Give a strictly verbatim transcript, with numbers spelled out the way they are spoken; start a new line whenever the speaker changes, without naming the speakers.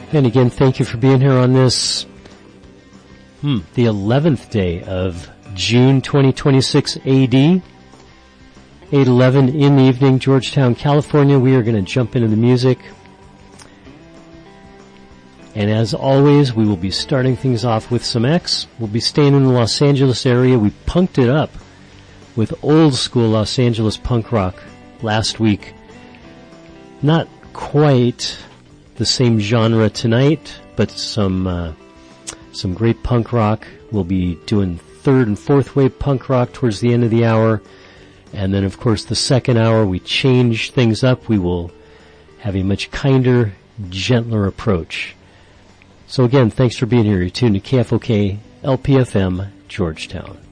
And again, thank you for being here on this, hmm, the eleventh day of June twenty twenty-six A D, eight eleven in the evening, Georgetown, California. We are going to jump into the music. And as always, we will be starting things off with some X. We'll be staying in the Los Angeles area. We punked it up with old school Los Angeles punk rock last week. Not quite the same genre tonight, but some uh, some great punk rock. We'll be doing third and fourth wave punk rock towards the end of the hour. And then, of course, the second hour, we change things up. We will have a much kinder, gentler approach. So again, thanks for being here. You're tuned to K F O K L P F M, Georgetown.